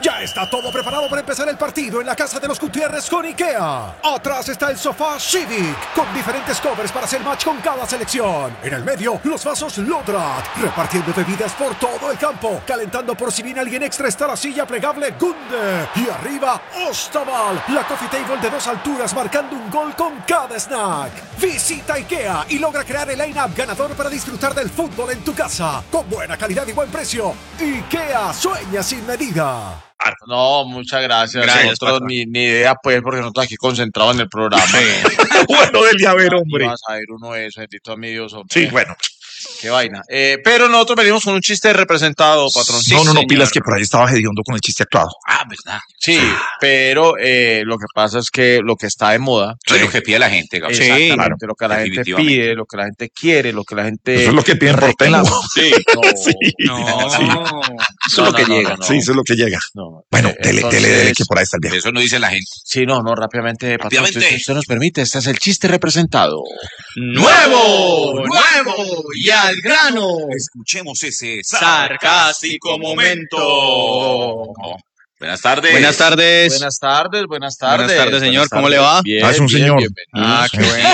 Ya está todo preparado para empezar el partido en la casa de los Gutiérrez con IKEA. Atrás está el sofá Civic, con diferentes covers para hacer match con cada selección. En el medio, los vasos Lodrat, repartiendo bebidas por todo el campo. Calentando por si viene alguien extra está la silla plegable Gunde. Y arriba, Ostaval, la coffee table de 2 alturas marcando un gol con cada snack. Visita IKEA y logra crear el line-up ganador para disfrutar del fútbol en tu casa. Con buena calidad y buen precio. IKEA sueña sin medida. No, muchas gracias. Nosotros ni idea, pues, porque nosotros aquí concentrados en el programa. Sí. Bueno, del haber, hombre. Vas a ver uno de eso, bendito a mi Dios, hombre. Sí, bueno. Qué vaina. Pero nosotros venimos con un chiste representado, patrón. Sí, no, pilas que por ahí estaba hediondo con el chiste actuado. ¿Verdad? Sí, pero lo que pasa es que lo que está de moda es lo que pide la gente, Gabriel. Exactamente, claro. Lo que la gente pide, lo que la gente quiere, lo que la gente... Eso es lo que piden por Tengo. Sí, no. Eso es lo que llega. Sí, eso es lo que llega. Bueno, dele, que por ahí está el viejo. Eso no dice la gente. Sí, no, rápidamente. Patrón, si usted nos permite, este es el chiste representado. ¡Nuevo! ¡Y al grano! Escuchemos ese sarcástico momento. Buenas tardes. Buenas tardes, señor. ¿Cómo le va? Bien, es un señor. Qué bueno.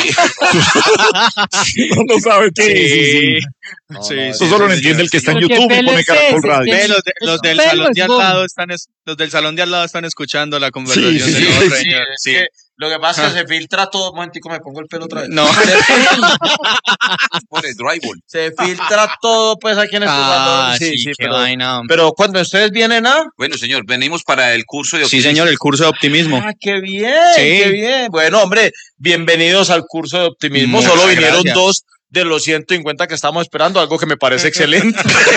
No sabe qué. Sí. Eso solo lo entiende el que está en YouTube y pone Caracol Radio. Los del salón de al lado están escuchando la conversación del nuevo señor. Sí. Lo que pasa es que se filtra todo. Un momentico, me pongo el pelo otra vez. No. Por el drywall. Se filtra todo, pues, aquí en el jugador. Sí, pero cuando ustedes vienen Bueno, señor, venimos para el curso de optimismo. Sí, señor, el curso de optimismo. Qué bien, qué bien. Bueno, hombre, bienvenidos al curso de optimismo. Solo vinieron 2 de los 150 que estamos esperando, algo que me parece excelente.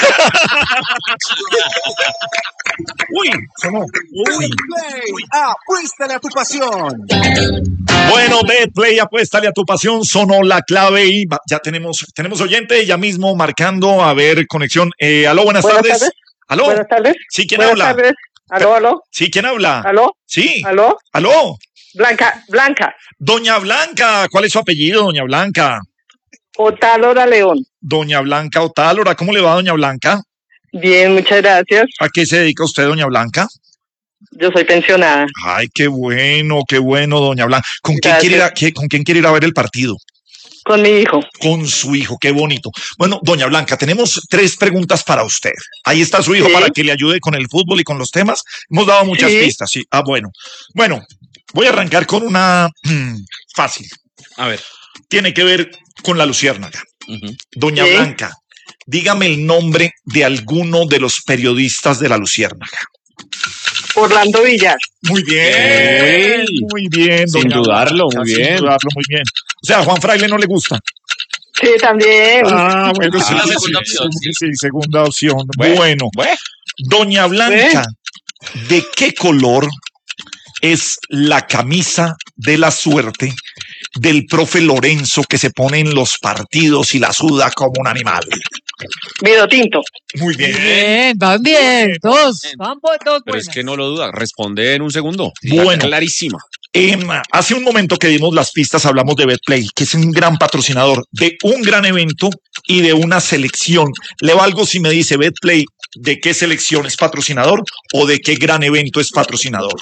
Sonó. Betplay, apuéstale a tu pasión. Bueno, Betplay, apuéstale a tu pasión, sonó la clave y ya tenemos oyente ya mismo marcando, a ver, conexión. Aló, buenas tardes. ¿Aló? Buenas tardes. Sí, ¿quién habla? Tardes. ¿Aló? Sí, ¿quién habla? ¿Aló? Sí. ¿Aló? Blanca. Doña Blanca, ¿cuál es su apellido, doña Blanca? Otálora León. Doña Blanca Otálora, ¿cómo le va, doña Blanca? Bien, muchas gracias. ¿A qué se dedica usted, doña Blanca? Yo soy pensionada. Ay, qué bueno, doña Blanca. ¿Con quién quiere ir a ver el partido? Con mi hijo. Con su hijo, qué bonito. Bueno, doña Blanca, tenemos 3 preguntas para usted. Ahí está su hijo para que le ayude con el fútbol y con los temas. Hemos dado muchas pistas, sí. Bueno. Bueno, voy a arrancar con una fácil. A ver. Tiene que ver con la luciérnaga. Doña Blanca, dígame el nombre de alguno de los periodistas de la luciérnaga. Orlando Villar. Muy bien, Sin dudarlo, muy bien. O sea, a Juan Fraile no le gusta. Sí, también. Bueno, sí, la segunda opción. Sí, segunda opción. Bueno. Doña Blanca, ¿de qué color es la camisa de la suerte del profe Lorenzo que se pone en los partidos y la suda como un animal? Vino tinto. Muy bien. Van bien, dos. Pero es que no lo duda, responde en un segundo. Bueno. Clarísima. Hace un momento que dimos las pistas, hablamos de Betplay, que es un gran patrocinador de un gran evento y de una selección. Le valgo si me dice Betplay de qué selección es patrocinador o de qué gran evento es patrocinador.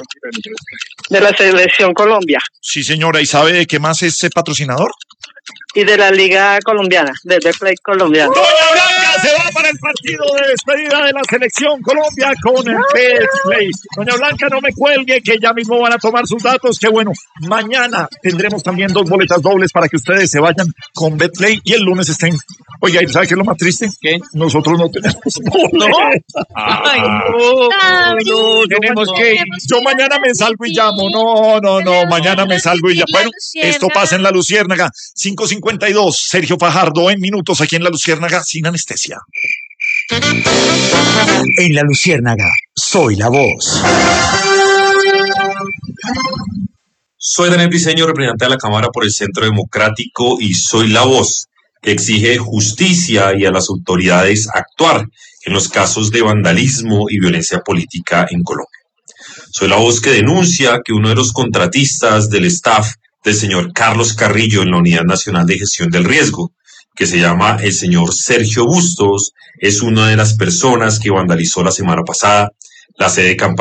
De la Selección Colombia. Sí, señora. ¿Y sabe de qué más es patrocinador? Y de la Liga Colombiana, del Betplay colombiano. Doña Blanca se va para el partido de despedida de la Selección Colombia con el Betplay. Doña Blanca, no me cuelgue, que ya mismo van a tomar sus datos. Qué bueno. Mañana tendremos también 2 boletas dobles para que ustedes se vayan con Betplay y el lunes estén. Oiga, ¿sabe qué es lo más triste? ¿Qué? Nosotros no tenemos boletas. No, tenemos que ir. Yo mañana me salgo y llamo. No, mañana me salgo y llamo. Bueno, esto pasa en La Luciérnaga. 5:52, Sergio Fajardo en minutos aquí en La Luciérnaga sin anestesia. En La Luciérnaga, soy la voz. Soy Daniel Briceño, representante de la Cámara por el Centro Democrático y soy la voz que exige justicia y a las autoridades actuar en los casos de vandalismo y violencia política en Colombia. Soy la voz que denuncia que uno de los contratistas del staff del señor Carlos Carrillo en la Unidad Nacional de Gestión del Riesgo, que se llama el señor Sergio Bustos, es una de las personas que vandalizó la semana pasada la sede de campaña